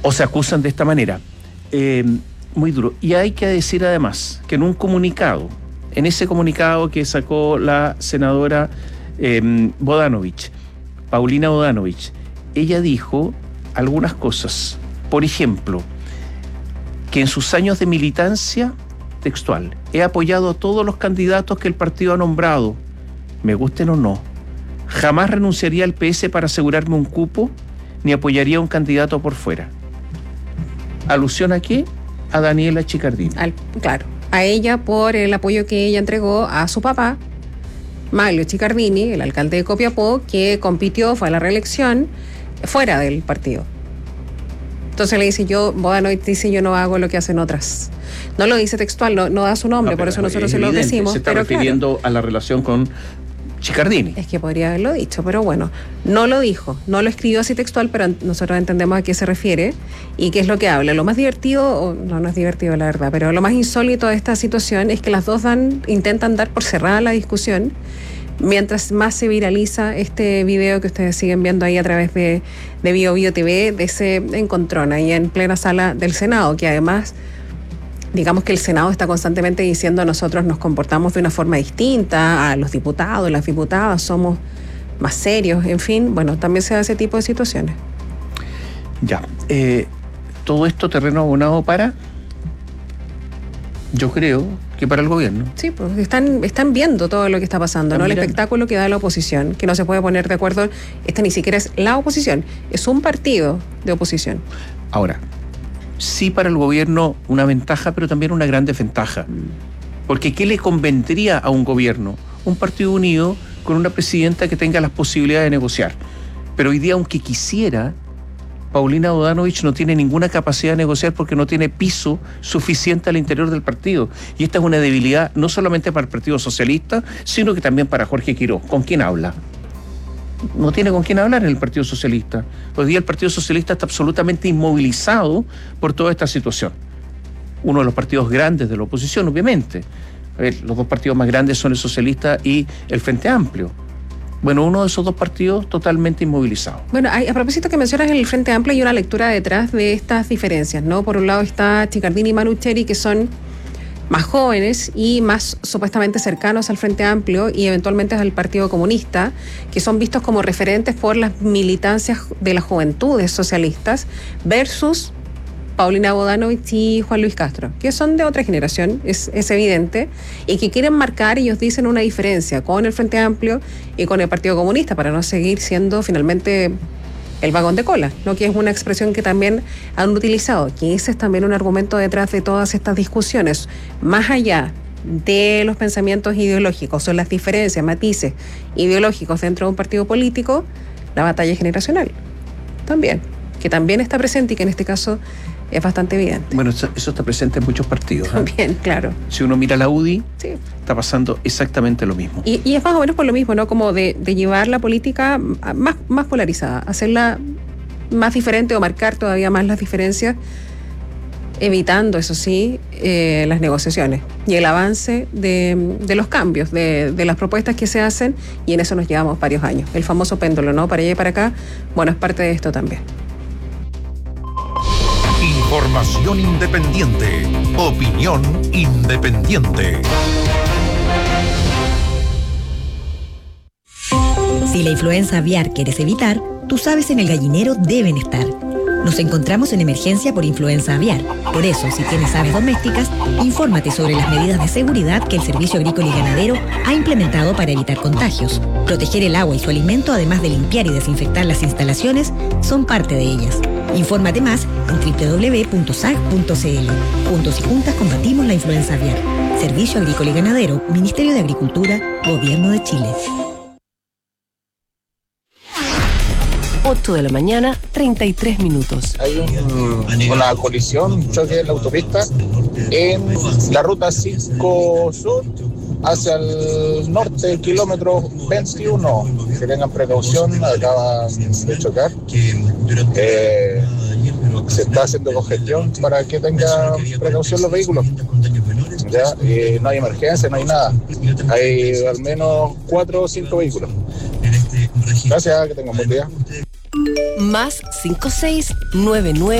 o se acusan de esta manera. Muy duro. Y hay que decir además que en un comunicado, en ese comunicado que sacó la senadora Bodanovich, Paulina Bodanovich, ella dijo algunas cosas. Por ejemplo, que en sus años de militancia, textual, he apoyado a todos los candidatos que el partido ha nombrado, me gusten o no. Jamás renunciaría al PS para asegurarme un cupo, ni apoyaría a un candidato por fuera. ¿Alusión a qué? A Daniela Chiccardini. Claro, a ella por el apoyo que ella entregó a su papá, Maglio Chiccardini, el alcalde de Copiapó, que compitió, fue a la reelección, fuera del partido. Entonces le dice, Bodanovich dice, yo no hago lo que hacen otras. No lo dice textual, no da su nombre, por eso nosotros se lo decimos. Se está refiriendo a la relación con Chiccardini. Es que podría haberlo dicho, pero bueno, no lo dijo, no lo escribió así textual, pero nosotros entendemos a qué se refiere y qué es lo que habla. Lo más divertido, no es divertido la verdad, pero lo más insólito de esta situación es que las dos intentan dar por cerrada la discusión, mientras más se viraliza este video que ustedes siguen viendo ahí a través de BioBio TV, de ese encontrón ahí en plena sala del Senado, que además, digamos que el Senado está constantemente diciendo nosotros nos comportamos de una forma distinta a los diputados, las diputadas, somos más serios, en fin, bueno, también se da ese tipo de situaciones. Ya, todo esto terreno abonado para, yo creo que para el gobierno. Sí, pues están viendo todo lo que está pasando, ¿no? El espectáculo que da la oposición, que no se puede poner de acuerdo, esta ni siquiera es la oposición, es un partido de oposición. Ahora, sí para el gobierno una ventaja, pero también una gran desventaja. Porque ¿qué le convendría a un gobierno? Un partido unido con una presidenta que tenga las posibilidades de negociar. Pero hoy día, aunque quisiera, Paulina Bodanovich no tiene ninguna capacidad de negociar porque no tiene piso suficiente al interior del partido. Y esta es una debilidad no solamente para el Partido Socialista, sino que también para Jorge Quiroz. ¿Con quién habla? No tiene con quién hablar en el Partido Socialista. Hoy día el Partido Socialista está absolutamente inmovilizado por toda esta situación. Uno de los partidos grandes de la oposición, obviamente. Los dos partidos más grandes son el Socialista y el Frente Amplio. Bueno, uno de esos dos partidos totalmente inmovilizado. Bueno, a propósito que mencionas el Frente Amplio, hay una lectura detrás de estas diferencias, ¿no? Por un lado está Chiccardini y Manucheri, que son más jóvenes y más supuestamente cercanos al Frente Amplio y eventualmente al Partido Comunista, que son vistos como referentes por las militancias de las juventudes socialistas, versus Paulina Bodanovich y Juan Luis Castro, que son de otra generación, es evidente, y que quieren marcar, ellos dicen, una diferencia con el Frente Amplio y con el Partido Comunista, para no seguir siendo finalmente el vagón de cola, ¿no? Que es una expresión que también han utilizado, que ese es también un argumento detrás de todas estas discusiones, más allá de los pensamientos ideológicos, son las diferencias, matices ideológicos dentro de un partido político, la batalla generacional también, que también está presente y que en este caso es bastante evidente. Bueno, eso está presente en muchos partidos. También, claro. Si uno mira la UDI, sí, está pasando exactamente lo mismo. Y es más o menos por lo mismo, ¿no? Como de llevar la política más polarizada, hacerla más diferente o marcar todavía más las diferencias, evitando, eso sí, las negociaciones y el avance de los cambios, de las propuestas que se hacen, y en eso nos llevamos varios años. El famoso péndulo, ¿no? Para allá y para acá, bueno, es parte de esto también. Información independiente. Opinión independiente. Si la influenza aviar quieres evitar, tus aves en el gallinero deben estar. Nos encontramos en emergencia por influenza aviar. Por eso, si tienes aves domésticas, infórmate sobre las medidas de seguridad que el Servicio Agrícola y Ganadero ha implementado para evitar contagios. Proteger el agua y su alimento, además de limpiar y desinfectar las instalaciones, son parte de ellas. Infórmate más en www.sag.cl. Juntos y juntas combatimos la influenza aviar. Servicio Agrícola y Ganadero, Ministerio de Agricultura, Gobierno de Chile. 8 de la mañana, 33 minutos. Hay una colisión, un choque en la autopista en la ruta 5 Sur hacia el norte, kilómetro 21. Que tengan precaución, acaban de chocar. Se está haciendo congestión para que tengan precaución los vehículos. Ya, no hay emergencia, no hay nada. Hay al menos 4 o 5 vehículos. Gracias, que tengan buen día. Más 5699